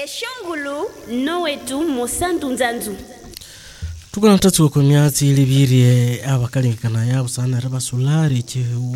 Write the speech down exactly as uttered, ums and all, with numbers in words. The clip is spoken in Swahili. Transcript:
eshongulu nowetu mosantu nzanzu tukana tatu kwa myati libiri abakalinkana yabo sana raba solari che